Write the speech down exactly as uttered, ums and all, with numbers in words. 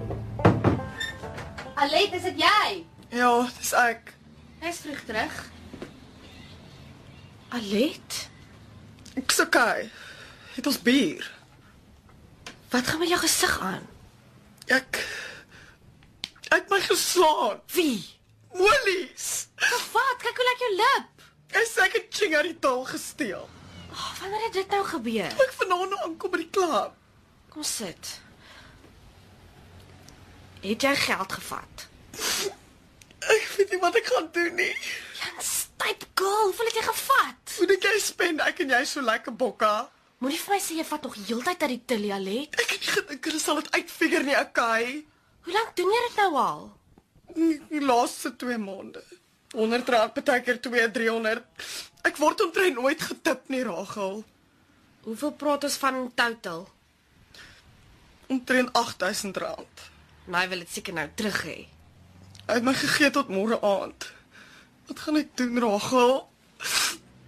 Alet, is dit jy? Ja, dis ek. Hy's vroeg terug. Alet? Ek's okay. Het ons bier? Wat gaan met jou gesig aan? Ek Ek het my geslaan. Wie? Molies. Nou wat? Kyk hoe lyk jou lip. Ek sê ek het ching uit die taal gesteel. Oh, wanneer het dit nou gebeur? Ek vanaand aankom by die klub. Kom sit. Het jy geld gevat? Ek weet nie wat ek gaan doen nie. Jan, styp girl, hoeveel het jy gevat? Hoe dink jy spend ek en jy so lekker bokka? Moenie vir my sê jy vat nog heeltyd uit die tilly, Alet. Ek het nie gedink hulle sal dit uitfigure nie, okay? Hoe lank doen jy dit nou al? Die, die laaste twee maande. honderd rand, partykeer twee, driehonderd. Ek word omtrent nooit getip nie, Rachel. Hoeveel praat ons van total? Omtrent agt duisend rand. Nou wil dit seker nou terug hê. Hy het my gegee tot môre aand. Wat gaan ek doen, Rachel?